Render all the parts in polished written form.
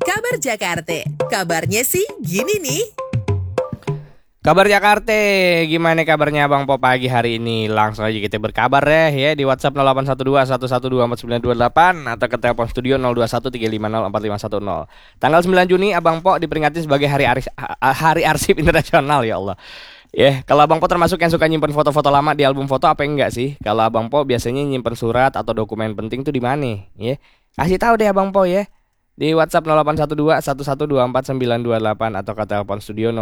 Kabar Jakarta, kabarnya sih gini nih. Kabar Jakarta, gimana kabarnya Bang Po pagi hari ini? Langsung aja kita berkabar ya di WhatsApp 0812 1124928 atau ke telepon studio 0213504510. Tanggal 9 Juni Abang Po diperingati sebagai hari arsip internasional, ya Allah. Kalau Abang Po termasuk yang suka nyimpen foto-foto lama di album foto apa enggak sih? Kalau Abang Po biasanya nyimpen surat atau dokumen penting tuh di mana? Kasih tahu deh Abang Po ya. Di WhatsApp 0812 1124928 atau ke telepon studio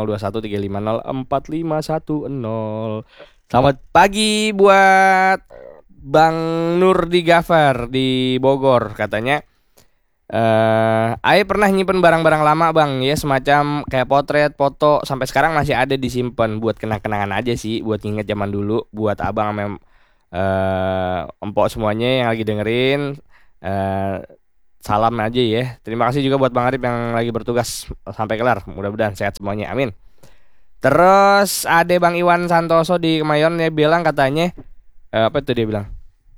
0213504510. Selamat pagi buat Bang Nurdi Gafar di Bogor, katanya Ae pernah nyimpen barang-barang lama Bang ya, semacam kayak potret, foto, sampai sekarang masih ada disimpan buat kenang-kenangan aja sih, buat nginget zaman dulu, buat abang sama empok semuanya yang lagi dengerin. Salam aja ya. Terima kasih juga buat Bang Arif yang lagi bertugas sampai kelar. Mudah-mudahan sehat semuanya. Amin. Terus ada Bang Iwan Santoso di Kemayoran ya, bilang katanya apa itu dia bilang?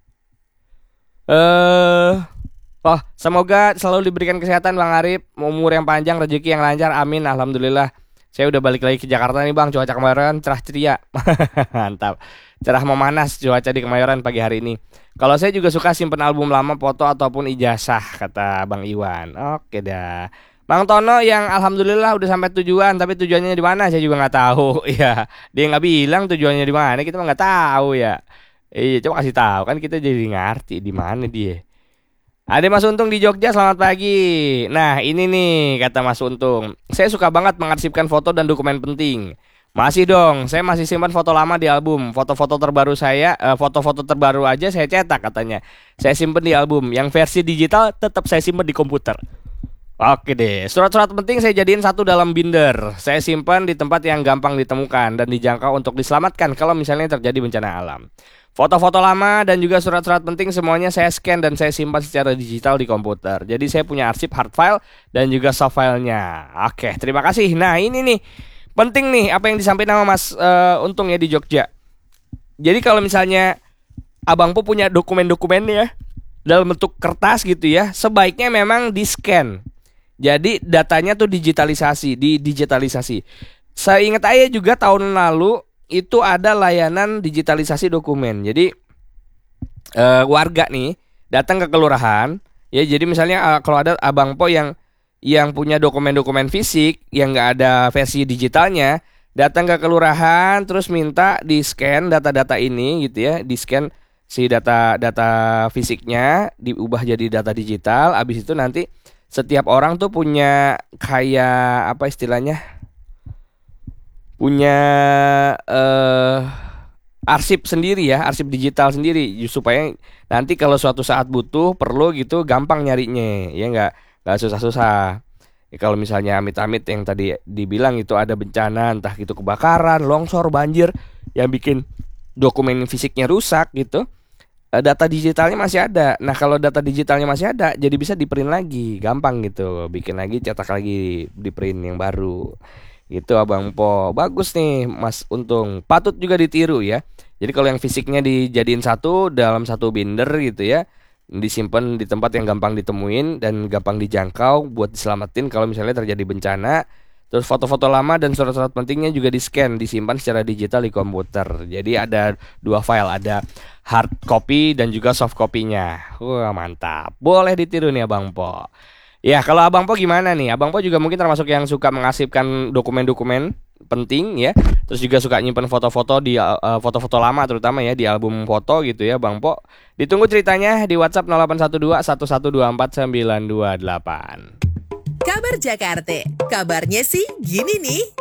Semoga selalu diberikan kesehatan Bang Arif, umur yang panjang, rezeki yang lancar. Amin. Alhamdulillah. Saya udah balik lagi ke Jakarta nih Bang. Cuaca Kemayoran cerah ceria. Mantap. Cerah memanas cuaca di Kemayoran pagi hari ini. Kalau saya juga suka simpen album lama, foto ataupun ijazah, kata Bang Iwan. Oke dah. Bang Tono yang alhamdulillah udah sampai tujuan, tapi tujuannya di mana saya juga nggak tahu. Ya, dia nggak bilang tujuannya di mana, kita mah nggak tahu ya. Coba kasih tahu kan kita jadi ngerti di mana dia. Ada Mas Untung di Jogja, selamat pagi. Nah ini nih kata Mas Untung, saya suka banget mengarsipkan foto dan dokumen penting. Masih dong, saya masih simpan foto lama di album. Foto-foto terbaru saya, foto-foto terbaru aja saya cetak katanya. Saya simpan di album. Yang versi digital tetap saya simpan di komputer. Oke deh, surat-surat penting saya jadiin satu dalam binder. Saya simpan di tempat yang gampang ditemukan dan dijangkau untuk diselamatkan kalau misalnya terjadi bencana alam. Foto-foto lama dan juga surat-surat penting semuanya saya scan dan saya simpan secara digital di komputer. Jadi saya punya arsip hard file dan juga soft filenya. Oke, terima kasih. Nah ini nih penting nih apa yang disampaikan sama Mas Untung ya di Jogja. Jadi kalau misalnya Abang Po punya dokumen-dokumennya dalam bentuk kertas gitu ya, sebaiknya memang di-scan. Jadi datanya tuh digitalisasi. Saya ingat aja juga tahun lalu itu ada layanan digitalisasi dokumen. Jadi warga nih datang ke kelurahan ya. Jadi misalnya kalau ada Abang Po yang punya dokumen-dokumen fisik yang nggak ada versi digitalnya, datang ke kelurahan terus minta di scan data-data ini gitu ya, di scan si data fisiknya diubah jadi data digital. Abis itu nanti setiap orang tuh punya kayak apa istilahnya, punya arsip sendiri ya, arsip digital sendiri supaya nanti kalau suatu saat butuh perlu gitu gampang nyarinya ya, nggak susah-susah. Kalau misalnya amit-amit yang tadi dibilang itu ada bencana, entah gitu kebakaran, longsor, banjir yang bikin dokumen fisiknya rusak gitu, data digitalnya masih ada. Nah kalau data digitalnya masih ada, jadi bisa di print lagi, gampang gitu, bikin lagi, cetak lagi, di print yang baru. Gitu Abang Po. Bagus nih Mas Untung, patut juga ditiru ya. Jadi kalau yang fisiknya dijadiin satu dalam satu binder gitu ya, disimpan di tempat yang gampang ditemuin dan gampang dijangkau buat diselamatin kalau misalnya terjadi bencana. Terus foto-foto lama dan surat-surat pentingnya juga di-scan, disimpan secara digital di komputer. Jadi ada dua file, ada hard copy dan juga soft copy-nya. Wah mantap, boleh ditiru nih Abang Po. Ya kalau Abang Po gimana nih? Abang Po juga mungkin termasuk yang suka mengarsipkan dokumen-dokumen penting ya. Terus juga suka nyimpen foto-foto di foto-foto lama terutama ya di album foto gitu ya Bang Po. Ditunggu ceritanya di WhatsApp 0812 1124928. Kabar Jakarta, kabarnya sih gini nih.